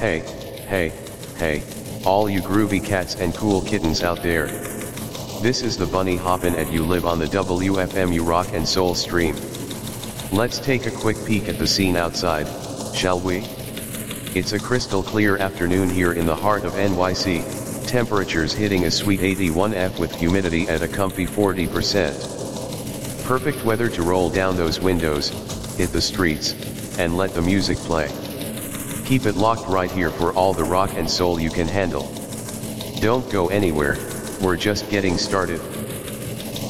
Hey, hey, hey, all you groovy cats and cool kittens out there. This is the Bunny Hoppin' at You Live on the WFMU Rock and Soul stream. Let's take a quick peek at the scene outside, shall we? It's a crystal clear afternoon here in the heart of NYC, temperatures hitting a sweet 81°F with humidity at a comfy 40%. Perfect weather to roll down those windows, hit the streets, and let the music play. Keep it locked right here for all the rock and soul you can handle. Don't go anywhere, we're just getting started.